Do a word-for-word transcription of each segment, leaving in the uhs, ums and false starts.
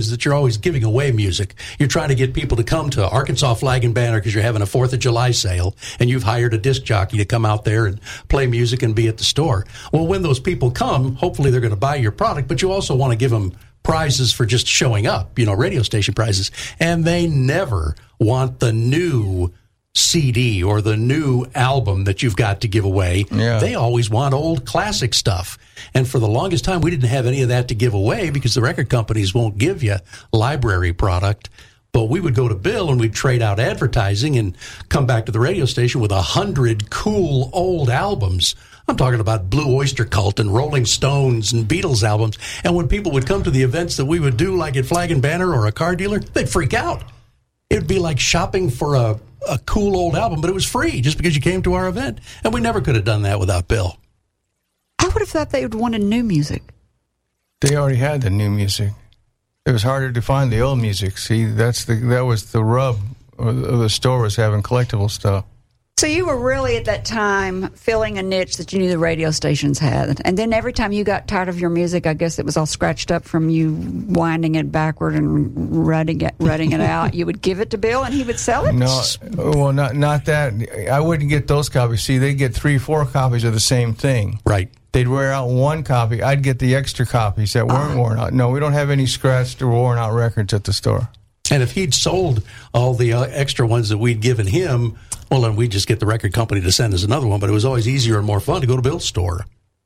is that you're always giving away music. You're trying to get people to come to Arkansas Flag and Banner because you're having a fourth of July sale, and you've hired a disc jockey to come out there and play music and be at the store. Well, when those people come, hopefully they're going to buy your product, but you also want to give them prizes for just showing up, you know, radio station prizes. And they never want the new C D or the new album that you've got to give away. Yeah. They always want old classic stuff. And for the longest time, we didn't have any of that to give away because the record companies won't give you library product. But we would go to Bill and we'd trade out advertising and come back to the radio station with a hundred cool old albums. I'm talking about Blue Oyster Cult and Rolling Stones and Beatles albums. And when people would come to the events that we would do, like at Flag and Banner or a car dealer, they'd freak out. It would be like shopping for a, a cool old album, but it was free just because you came to our event. And we never could have done that without Bill. I would have thought they would have wanted new music. They already had the new music. It was harder to find the old music. See, that's the that was the rub of the store, was having collectible stuff. So you were really at that time filling a niche that you knew the radio stations had. And then every time you got tired of your music, I guess it was all scratched up from you winding it backward and rutting it, rutting it out, you would give it to Bill and he would sell it? No, well, not not that. I wouldn't get those copies. See, they'd get three, four copies of the same thing. Right. They'd wear out one copy. I'd get the extra copies that weren't uh-huh. worn out. No, we don't have any scratched or worn out records at the store. And if he'd sold all the uh, extra ones that we'd given him, well, then we'd just get the record company to send us another one. But it was always easier and more fun to go to Bill's store.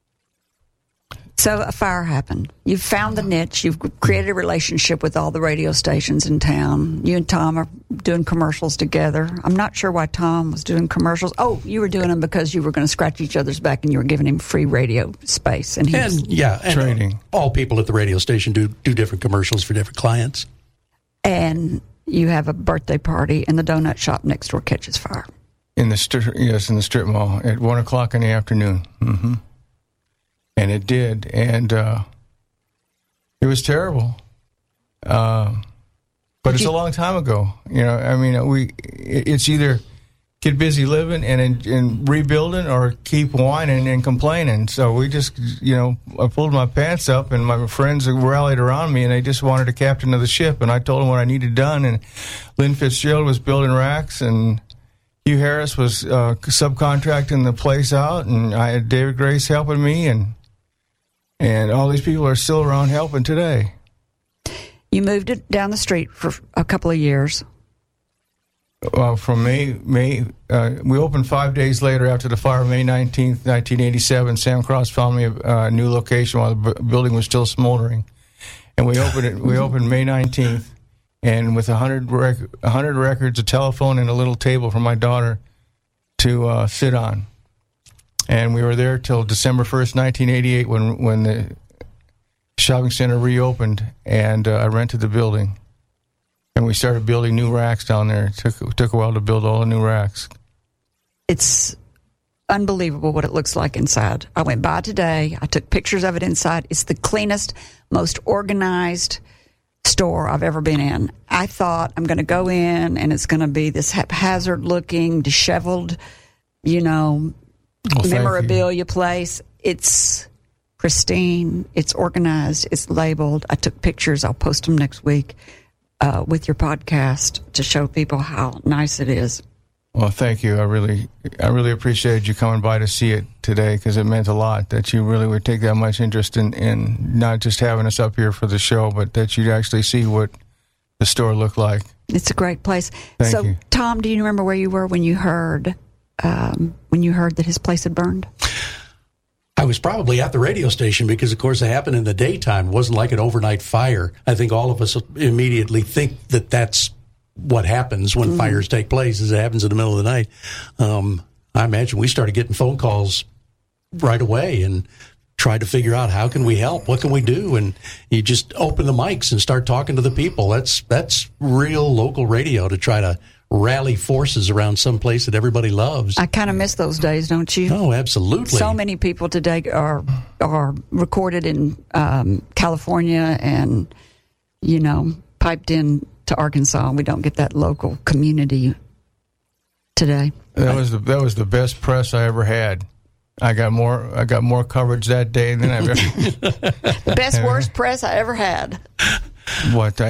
So a fire happened. You've found the niche. You've created a relationship with all the radio stations in town. You and Tom are doing commercials together. I'm not sure why Tom was doing commercials. Oh, you were doing them because you were going to scratch each other's back and you were giving him free radio space. And, he and was yeah, and trading. All people at the radio station do, do different commercials for different clients. And you have a birthday party and the donut shop next door catches fire. In the stri- yes, in the strip mall at one o'clock in the afternoon. Mm-hmm. And it did, and uh, it was terrible. Uh, but it's a long time ago. You know, I mean, we it's either get busy living and and rebuilding, or keep whining and complaining. So we just, you know, I pulled my pants up, and my friends rallied around me, and they just wanted a captain of the ship. And I told them what I needed done. And Lynn Fitzgerald was building racks, and Hugh Harris was uh, subcontracting the place out, and I had David Grace helping me, and. And all these people are still around helping today. You moved it down the street for a couple of years. Well, from May, May uh, we opened five days later after the fire, May nineteenth, nineteen eighty-seven. Sam Cross found me a uh, new location while the b- building was still smoldering. And we opened it. We opened May nineteenth, and with one hundred, rec- one hundred records, a telephone, and a little table for my daughter to uh, sit on. And we were there till December first, nineteen eighty-eight, when when the shopping center reopened, and uh, I rented the building. And we started building new racks down there. It took, it took a while to build all the new racks. It's unbelievable what it looks like inside. I went by today. I took pictures of it inside. It's the cleanest, most organized store I've ever been in. I thought I'm going to go in, and it's going to be this haphazard-looking, disheveled, you know, Well, memorabilia place. It's pristine. It's organized. It's labeled. I took pictures. I'll post them next week uh, with your podcast to show people how nice it is. Well, thank you. I really, I really appreciated you coming by to see it today, because it meant a lot that you really would take that much interest in, in not just having us up here for the show, but that you'd actually see what the store looked like. It's a great place. Thank so, you. Tom, do you remember where you were when you heard? Um, when you heard that his place had burned? I was probably at the radio station because, of course, it happened in the daytime. It wasn't like an overnight fire. I think all of us immediately think that that's what happens when mm-hmm. fires take place, is it happens in the middle of the night. Um, I imagine we started getting phone calls right away and tried to figure out, how can we help? What can we do? And you just open the mics and start talking to the people. That's, that's real local radio, to try to rally forces around some place that everybody loves. I kind of miss those days, don't you? Oh, absolutely. So many people today are are recorded in um, California and, you know, piped in to Arkansas. We don't get that local community today. That was the that was the best press I ever had. I got more I got more coverage that day than I've ever. The best, worst press I ever had. What?